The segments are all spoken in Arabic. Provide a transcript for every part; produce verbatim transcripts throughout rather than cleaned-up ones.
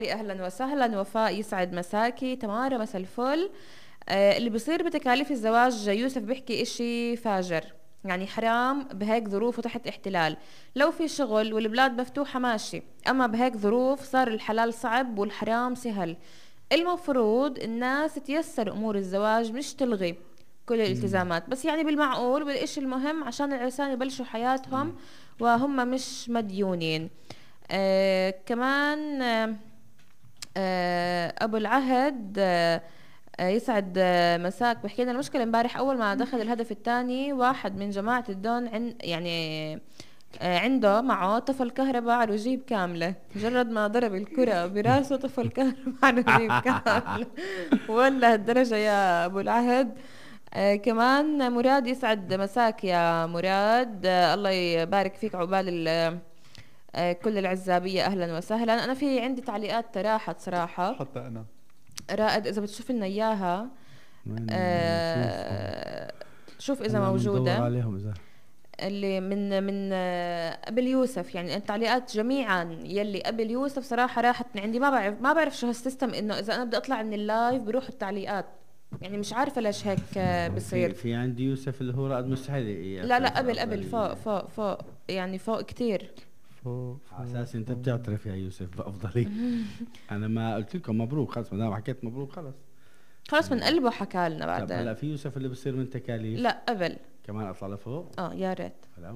اهلا وسهلا وفاء، يسعد مساكي. تمارا مساء الفل. آه اللي بيصير بتكاليف الزواج يوسف بيحكي اشي فاجر، يعني حرام بهيك ظروف وتحت احتلال. لو في شغل والبلاد مفتوحة ماشي، اما بهيك ظروف صار الحلال صعب والحرام سهل. المفروض الناس تيسر امور الزواج مش تلغي كل مم. الالتزامات، بس يعني بالمعقول والإشي المهم عشان العرسان يبلشوا حياتهم وهم مش مديونين. آه كمان آه آه، ابو العهد آه، آه، يسعد آه، مساك. بحكي لنا المشكله امبارح اول ما دخل الهدف الثاني واحد من جماعه الدون عن يعني آه، عنده معه طفل كهرباء على رجيب كامله، مجرد ما ضرب الكره براسه طفل كهرباء على رجيب كامله. ولا هالدرجه يا ابو العهد. آه كمان مراد، يسعد مساك يا مراد. آه الله يبارك فيك عقبال ال- آه كل العزابية. أهلا وسهلا. أنا في عندي تعليقات راحت صراحة. حتى انا. رائد إذا بتشوف لنا إياها. وين نشوفهم؟ آه شوف إذا هلا بندور موجودة. عليهم اذا. اللي من من آه قبل يوسف، يعني التعليقات جميعا يلي قبل يوسف صراحة راحت من عندي. ما بعرف ما بعرف شو هالسيستم، إنه إذا أنا بدي أطلع من اللايف بروح التعليقات. يعني مش عارفة ليش هيك آه في بصير. في عندي يوسف اللي هو رائد مستحيل لا لا، يعترف قبل قبل بافضليه. فوق فوق فوق، يعني فوق كتير. فوق على اساس انت بتعترف يا يوسف بافضليه. انا ما قلت لكم مبروك خلص، ما دام حكيت مبروك خلص. خلص من قلبه حكى لنا طب هلا بعدين. في يوسف اللي بصير من تكاليف. لا قبل. كمان اطلع لفوق. اه يا ريت. هلا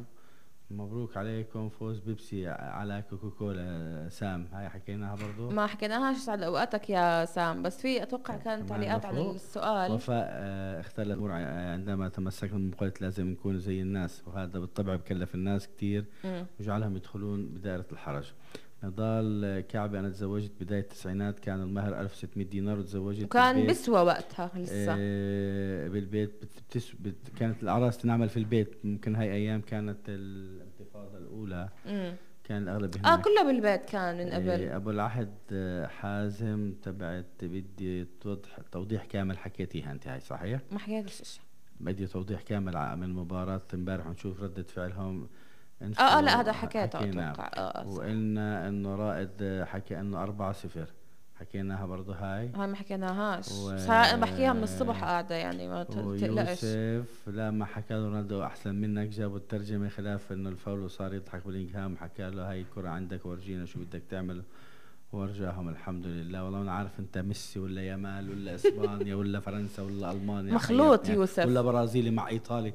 مبروك عليكم فوز بيبسي على كوكاكولا. سام هاي حكيناها برضو. ما حكيناهاش، سعد اوقاتك يا سام، بس في اتوقع كان كمان تعليقات على لفوق. السؤال. وفاء آه، اختلت الأمور ع- عندما تمسكنا بمقولة لازم نكون زي الناس، وهذا بالطبع بكلف الناس كتير مم. وجعلهم يدخلون بدائرة الحرج. نضال آه، كعبي أنا تزوجت بداية التسعينات، كان المهر ألف وستمية دينار وتزوجت وكان بالبيت. بسوى وقتها لسه. آه، بالبيت بت- بتس بت كانت الأعراس تنعمل في البيت. ممكن هاي أيام كانت الانتفاضة الأولى، مم. كان الأغلب اه هناك. كله بالبيت كان من قبل. إيه، ابو العهد آه، حازم تبعت بدي توضح توضيح كامل حكيتيها انت، هاي صحيح؟ ما حكيتش اشي. بدي توضيح كامل ع- من مباراة امبارح ونشوف ردة فعلهم. اه اه لا، انسوا هذا ح- حكيته حكينا. اتوقع. اه اه صح. وقلنا انه رائد آه، حكى انه أربعة صفر، حكيناها برضه هاي. هاي ما حكيناهاش، و... بس هاي انا بحكيها من الصبح قاعدة، يعني ما ت- تقلقش. ويوسف لا ما حكى له رونالدو احسن منك، جابوا الترجمة خلاف انه الفاول وصار يضحك بلينغهام، حكى له هاي الكرة عندك ورجينا شو بدك تعمل. ورجاهم الحمد لله. والله انا عارف انت ميسي ولا يامال ولا اسبانيا ولا فرنسا ولا المانيا، مخلوط حيرتني. يوسف. ولا برازيلي مع ايطالي،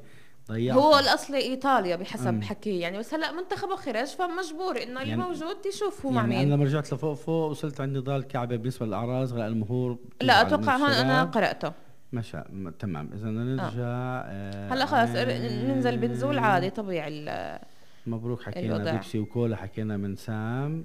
هو ضيعتني. الاصلي ايطاليا بحسب أم. حكيه يعني، بس هلا منتخبه خرج فمجبور انه اللي يعني موجود يشوف هو مع يعني مين. انا لما رجعت لفوق فوق وصلت عند نضال كعبه بالنسبه للاعراض غلاء المهور بتيجي لا على من اتوقع هون انا الشباب. قراته. مشى م- تمام. اذا بدنا اه نرجع آه هلا خلاص ار- ننزل بنزول عادي عن طبيعي ال- مبروك. حكينا الوضع. بيبسي وكولا، حكينا من سام.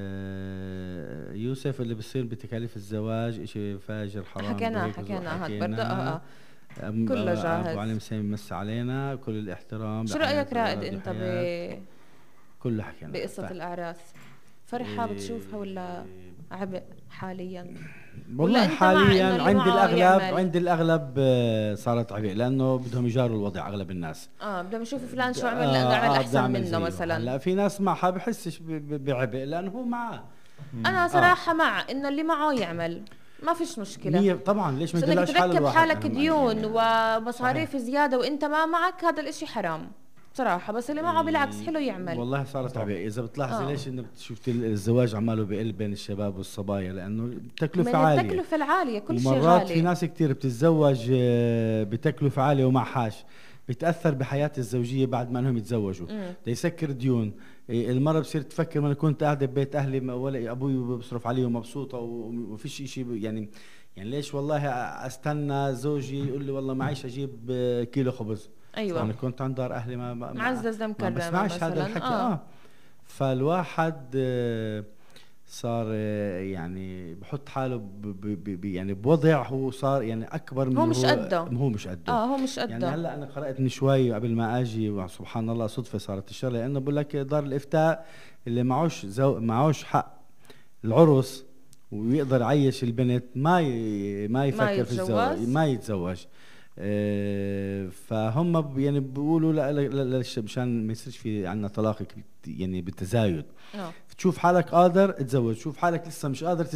آه يوسف اللي بصير بتكاليف الزواج اشي فاجر حرام حكينا بهيك وزو- حكينا هاد برضه اه حكينا. اه أم- كله آه، ابو جاهز. علي مسامي مس علينا كل الاحترام شو لحياة رايك رائد الارض انت ب الحياة. كله حكينا بقصه حتى. الاعراس؟ فرحه بتشوفها ولا إيه عبء حاليا؟ ولا والله انت مع انه حاليا اللي عند معه الاغلب يعمل؟ عند الاغلب آه، صارت عبء لانه بدهم يجاروا الوضع اغلب الناس. اه بدهم يشوفوا فلان شو عمل لانه عمل اه اه بدي احسن اعمل منه زيه. مثلا. هلا في ناس معها بحسش ب- ب- بعبء لانه هو معاه. انا اه صراحه مع انه اللي معه يعمل، ما فيش مشكله. مية طبعا. ليش ما بس انك يدلعش حاله تركب الواحد؟ حالك انا معي ديون يعني. صحيح. ومصاريف زيادة وانت ما معك، هذا الاشي حرام صراحة. بس اللي معه بالعكس حلو يعمل. والله صارت عبء. اذا بتلاحظي اه ليش انه شفتي الزواج عماله بقل بين الشباب والصبايا؟ لانه من التكلفه عاليه. التكلفة العالية كل شيء ومرات في غالي. ناس كتير بتتزوج آه، بتكلفة عالية ومعهاش، بتأثر بحياة الزوجية بعد ما انهم يتزوجوا. امم ليسكر ديون. إيه، المرة بصير تفكر ما انا كنت قاعدة ببيت اهلي ما- ولا ابوي بصرف علي ومبسوطة ومفيش اشي ب- يعني. يعني ليش والله استنى زوجي يقول لي والله معيش اجيب آه، كيلو خبز. انا ايوه. كنت عند دار اهلي ما ما, ما, معزز ما مكرمة بسمعش هذا مثلا الحكي. اه. اه فالواحد آه، صار آه، يعني بحط حاله ب ب ب يعني بوضع هو صار يعني اكبر هو من مش هو. قده. هو مش قده. اه هو مش يعني قده. هلا انا قرات من شوي قبل ما اجي سبحان الله صدفه صارت الشغله، لانه بقول لك دار الافتاء اللي معوش زو معوش حق العرس ويقدر يعيش البنت ما ي... ما ما يفكر في الزواج، يتجوز. ما يتزوج. آه فهم ب- يعني بيقولوا لا لا لا لا مشان ما يصيرش في عنا طلاق يعني بالتزايد. اه تشوف حالك قادر تزوج، تشوف حالك لسه مش قادر